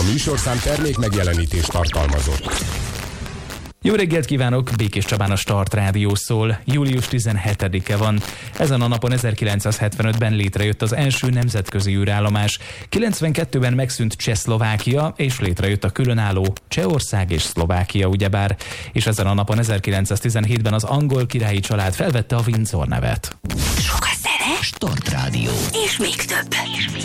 műsorszám termék megjelenítést tartalmazott. Jó reggelt kívánok! Békés Csabán a Start Rádió szól. Július 17-e van. Ezen a napon 1975-ben létrejött az első nemzetközi űrállomás. 92-ben megszűnt Csehszlovákia, és létrejött a különálló Csehország és Szlovákia ugyebár. És ezen a napon 1917-ben az angol királyi család felvette a Windsor nevet. Sok a zene, Start Rádió. és még több.